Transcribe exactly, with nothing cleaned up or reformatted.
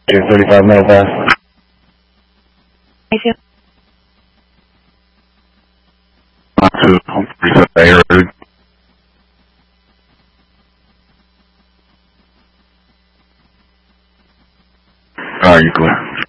thirty-five middle pass. I feel. To reset the air road. Alright, you clear.